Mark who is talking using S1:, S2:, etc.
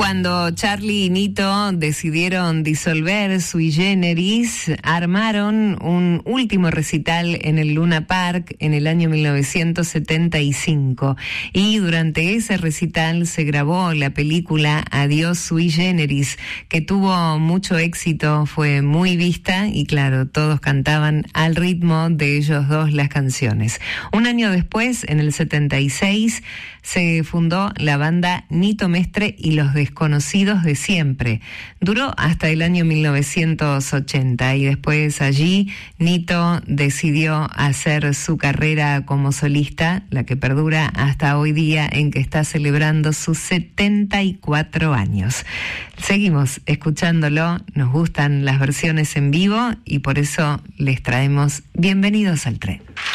S1: Cuando Charly y Nito decidieron disolver Sui Generis, armaron un último recital en el Luna Park en el año 1975. Y durante ese recital se grabó la película Adiós Sui Generis, que tuvo mucho éxito, fue muy vista y claro, todos cantaban al ritmo de ellos dos las canciones. Un año después, en el 76, se fundó la banda Nito Mestre y los Desconocidos de Siempre. Duró hasta el año 1980 y después allí Nito decidió hacer su carrera como solista, la que perdura hasta hoy día en que está celebrando sus 74 años. Seguimos escuchándolo, nos gustan las versiones en vivo y por eso les traemos Bienvenidos al Tren.